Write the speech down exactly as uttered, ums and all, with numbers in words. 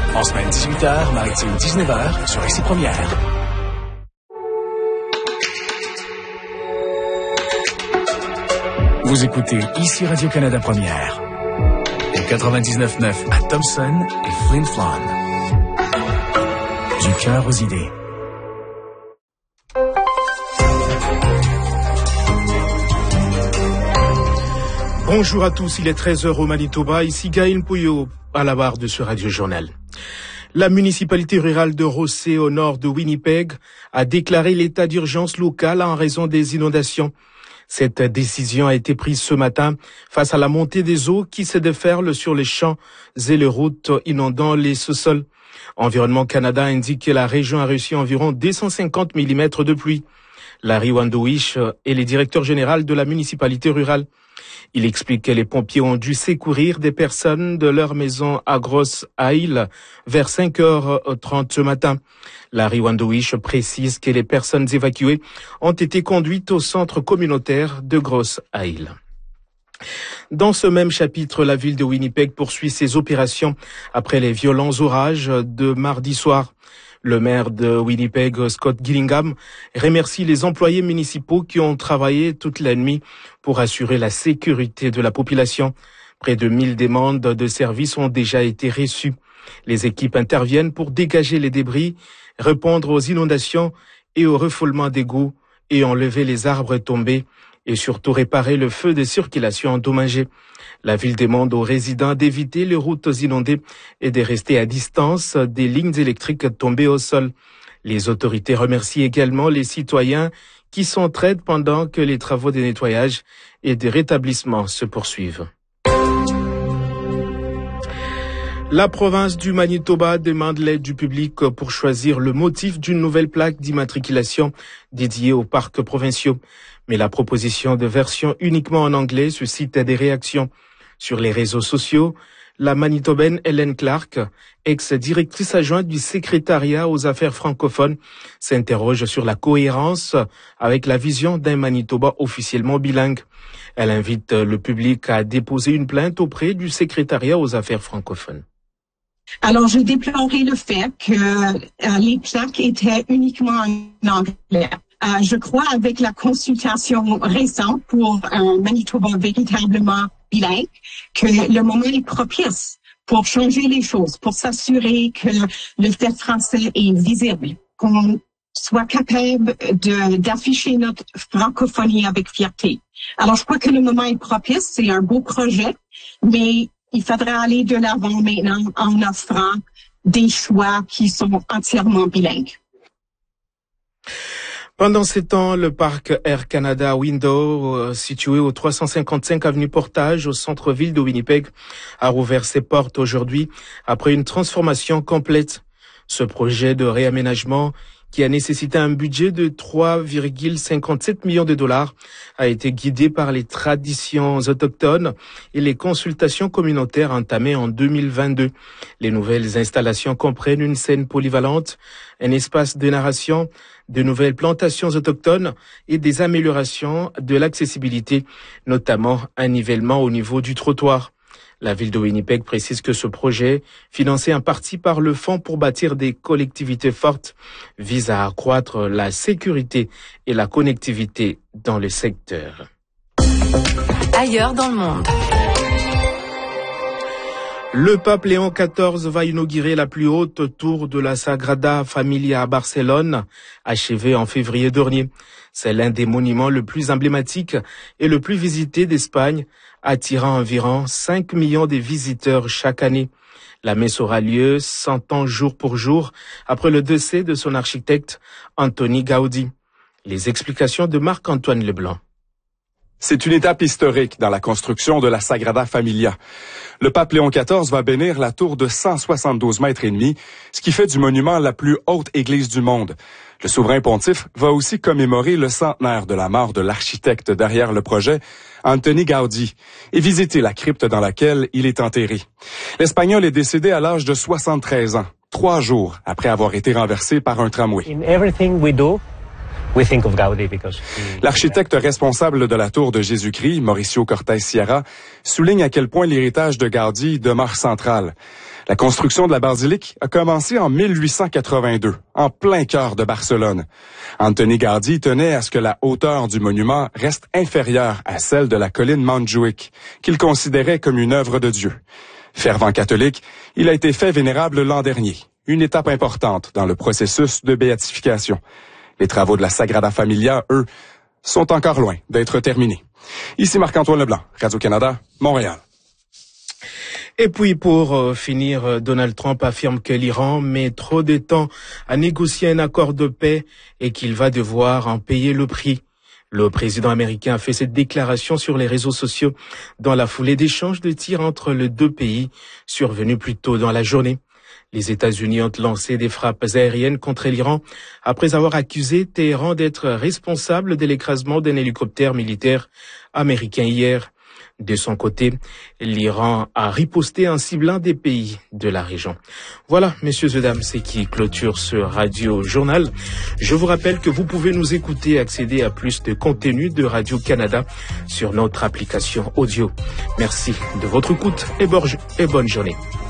En semaine dix-huit heures, maritime dix-neuf heures sur Ici Première. Vous écoutez Ici Radio-Canada Première. Au quatre-vingt-dix-neuf neuf à Thompson et Flin Flon. Du cœur aux idées. Bonjour à tous, il est treize heures au Manitoba, ici Gaël Pouillot à la barre de ce Radio-Journal. La municipalité rurale de Rossé, au nord de Winnipeg, a déclaré l'état d'urgence local en raison des inondations. Cette décision a été prise ce matin face à la montée des eaux qui se déferlent sur les champs et les routes, inondant les sous-sols. Environnement Canada indique que la région a reçu environ deux cent cinquante millimètres de pluie. Larry Wandowich est le directeur général de la municipalité rurale. Il explique que les pompiers ont dû secourir des personnes de leur maison à Grosse Isle vers cinq heures trente ce matin. Larry Wandowich précise que les personnes évacuées ont été conduites au centre communautaire de Grosse Isle. Dans ce même chapitre, la ville de Winnipeg poursuit ses opérations après les violents orages de mardi soir. Le maire de Winnipeg, Scott Gillingham, remercie les employés municipaux qui ont travaillé toute la nuit pour assurer la sécurité de la population. Près de mille demandes de services ont déjà été reçues. Les équipes interviennent pour dégager les débris, répondre aux inondations et au refoulement d'égouts et enlever les arbres tombés et surtout réparer le feu de circulation endommagé. La ville demande aux résidents d'éviter les routes inondées et de rester à distance des lignes électriques tombées au sol. Les autorités remercient également les citoyens qui s'entraident pendant que les travaux de nettoyage et de rétablissement se poursuivent. La province du Manitoba demande l'aide du public pour choisir le motif d'une nouvelle plaque d'immatriculation dédiée aux parcs provinciaux. Mais la proposition de version uniquement en anglais suscite des réactions. Sur les réseaux sociaux, la Manitobaine Hélène Clark, ex-directrice adjointe du secrétariat aux affaires francophones, s'interroge sur la cohérence avec la vision d'un Manitoba officiellement bilingue. Elle invite le public à déposer une plainte auprès du secrétariat aux affaires francophones. Alors, je déplorais le fait que euh, les plaques étaient uniquement en anglais. Euh, je crois avec la consultation récente pour un Manitoba véritablement bilingue, que le moment est propice pour changer les choses, pour s'assurer que le fait français est visible, qu'on soit capable de, d'afficher notre francophonie avec fierté. Alors, je crois que le moment est propice, c'est un beau projet, mais il faudra aller de l'avant maintenant en offrant des choix qui sont entièrement bilingues. Pendant ces temps, le parc Air Canada Window, euh, situé au trois cent cinquante-cinq avenue Portage, au centre-ville de Winnipeg, a rouvert ses portes aujourd'hui après une transformation complète. Ce projet de réaménagement, qui a nécessité un budget de trois virgule cinquante-sept millions de dollars, a été guidé par les traditions autochtones et les consultations communautaires entamées en deux mille vingt-deux. Les nouvelles installations comprennent une scène polyvalente, un espace de narration, de nouvelles plantations autochtones et des améliorations de l'accessibilité, notamment un nivellement au niveau du trottoir. La ville de Winnipeg précise que ce projet, financé en partie par le Fonds pour bâtir des collectivités fortes, vise à accroître la sécurité et la connectivité dans le secteur. Ailleurs dans le monde. Le pape Léon quatorze va inaugurer la plus haute tour de la Sagrada Familia à Barcelone, achevée en février dernier. C'est l'un des monuments le plus emblématiques et le plus visité d'Espagne, attirant environ cinq millions de visiteurs chaque année. La messe aura lieu cent ans jour pour jour après le décès de son architecte, Antoni Gaudí. Les explications de Marc-Antoine Leblanc. C'est une étape historique dans la construction de la Sagrada Familia. Le pape Léon quatorze va bénir la tour de cent soixante-douze mètres et demi, ce qui fait du monument la plus haute église du monde. Le souverain pontife va aussi commémorer le centenaire de la mort de l'architecte derrière le projet, Antoni Gaudí, et visiter la crypte dans laquelle il est enterré. L'Espagnol est décédé à l'âge de soixante-treize ans, trois jours après avoir été renversé par un tramway. In everything we do, we think of Gaudí because he... L'architecte responsable de la tour de Jésus-Christ, Mauricio Cortés Sierra, souligne à quel point l'héritage de Gaudí demeure central. La construction de la basilique a commencé en mille huit cent quatre-vingt-deux, en plein cœur de Barcelone. Anthony Gaudí tenait à ce que la hauteur du monument reste inférieure à celle de la colline Montjuïc, qu'il considérait comme une œuvre de Dieu. Fervent catholique, il a été fait vénérable l'an dernier, une étape importante dans le processus de béatification. Les travaux de la Sagrada Familia, eux, sont encore loin d'être terminés. Ici Marc-Antoine Leblanc, Radio-Canada, Montréal. Et puis pour euh, finir, Donald Trump affirme que l'Iran met trop de temps à négocier un accord de paix et qu'il va devoir en payer le prix. Le président américain a fait cette déclaration sur les réseaux sociaux dans la foulée d'échanges de tirs entre les deux pays survenus plus tôt dans la journée. Les États-Unis ont lancé des frappes aériennes contre l'Iran après avoir accusé Téhéran d'être responsable de l'écrasement d'un hélicoptère militaire américain hier. De son côté, l'Iran a riposté en ciblant des pays de la région. Voilà, messieurs et dames, c'est qui clôture ce Radio Journal. Je vous rappelle que vous pouvez nous écouter et accéder à plus de contenu de Radio-Canada sur notre application audio. Merci de votre écoute et bonne journée.